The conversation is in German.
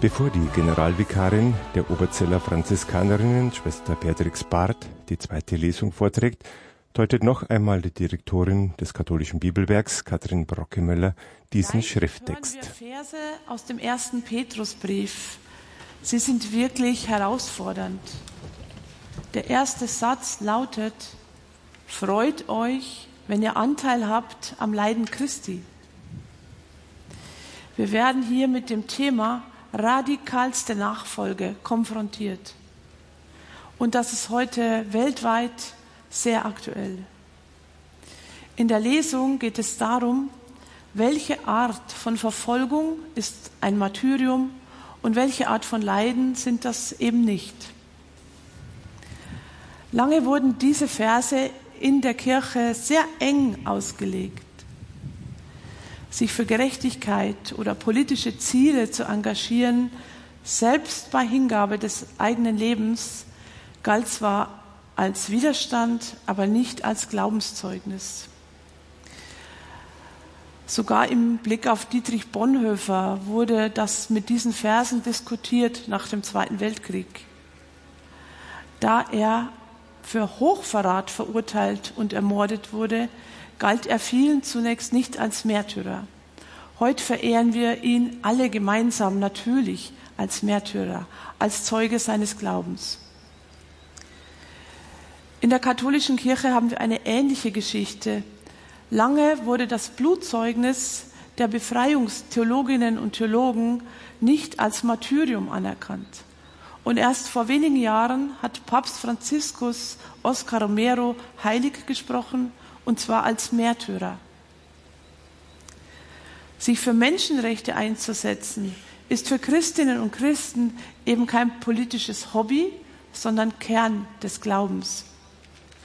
Bevor die Generalvikarin der Oberzeller Franziskanerinnen, Schwester Beatrix Barth, die zweite Lesung vorträgt, deutet noch einmal die Direktorin des katholischen Bibelwerks, Katrin Brockemöller, diesen Schrifttext. Hören wir Verse aus dem 1. Petrusbrief. Sie sind wirklich herausfordernd. Der erste Satz lautet: Freut euch, wenn ihr Anteil habt am Leiden Christi. Wir werden hier mit dem Thema radikalste Nachfolge konfrontiert. Und das ist heute weltweit sehr aktuell. In der Lesung geht es darum, welche Art von Verfolgung ist ein Martyrium und welche Art von Leiden sind das eben nicht. Lange wurden diese Verse in der Kirche sehr eng ausgelegt. Sich für Gerechtigkeit oder politische Ziele zu engagieren, selbst bei Hingabe des eigenen Lebens, galt zwar als Widerstand, aber nicht als Glaubenszeugnis. Sogar im Blick auf Dietrich Bonhoeffer wurde das mit diesen Versen diskutiert nach dem Zweiten Weltkrieg. Da er für Hochverrat verurteilt und ermordet wurde, galt er vielen zunächst nicht als Märtyrer. Heute verehren wir ihn alle gemeinsam natürlich als Märtyrer, als Zeuge seines Glaubens. In der katholischen Kirche haben wir eine ähnliche Geschichte. Lange wurde das Blutzeugnis der Befreiungstheologinnen und Theologen nicht als Martyrium anerkannt. Und erst vor wenigen Jahren hat Papst Franziskus Oscar Romero heilig gesprochen, und zwar als Märtyrer. Sich für Menschenrechte einzusetzen, ist für Christinnen und Christen eben kein politisches Hobby, sondern Kern des Glaubens.